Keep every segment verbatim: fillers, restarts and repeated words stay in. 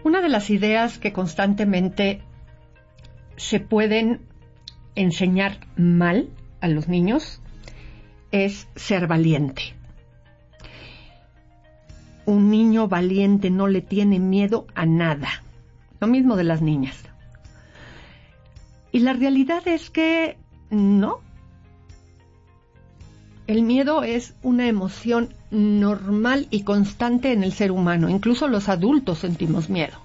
Una de las ideas que constantemente se pueden enseñar mal a los niños es ser valiente. Un niño valiente no le tiene miedo a nada. Lo mismo de las niñas. Y la realidad es que no. El miedo es una emoción normal y constante en el ser humano. Incluso los adultos sentimos miedo.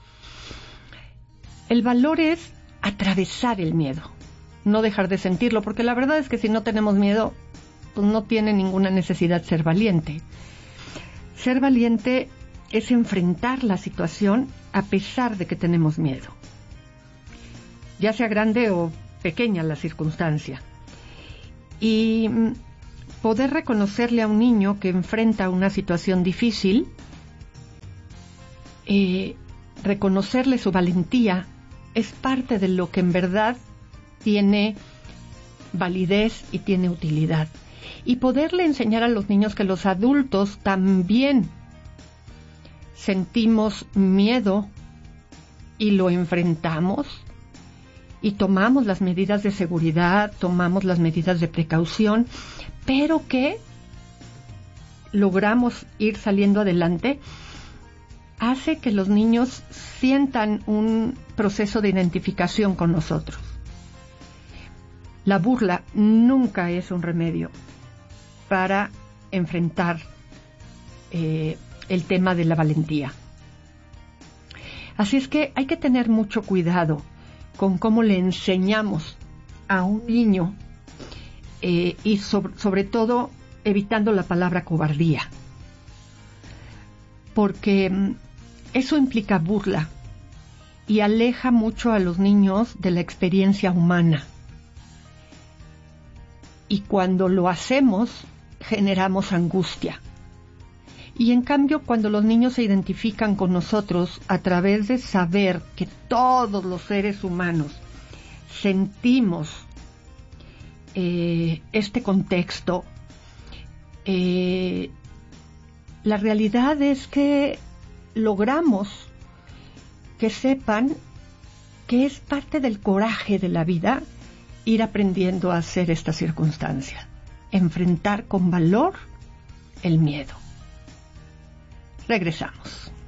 El valor es atravesar el miedo, no dejar de sentirlo, porque la verdad es que si no tenemos miedo, pues no tiene ninguna necesidad ser valiente. Ser valiente es enfrentar la situación a pesar de que tenemos miedo, ya sea grande o pequeña la circunstancia. Y poder reconocerle a un niño que enfrenta una situación difícil, eh, reconocerle su valentía, es parte de lo que en verdad tiene validez y tiene utilidad. Y poderle enseñar a los niños que los adultos también sentimos miedo y lo enfrentamos y tomamos las medidas de seguridad, tomamos las medidas de precaución, pero que logramos ir saliendo adelante, hace que los niños sientan un proceso de identificación con nosotros. La burla nunca es un remedio para enfrentar eh, el tema de la valentía. Así es que hay que tener mucho cuidado con cómo le enseñamos a un niño eh, y sobre, sobre todo evitando la palabra cobardía, porque eso implica burla y aleja mucho a los niños de la experiencia humana. Y cuando lo hacemos, generamos angustia. Y en cambio, cuando los niños se identifican con nosotros a través de saber que todos los seres humanos sentimos eh, este contexto, eh, la realidad es que logramos que sepan que es parte del coraje de la vida ir aprendiendo a hacer esta circunstancia, enfrentar con valor el miedo. Regresamos.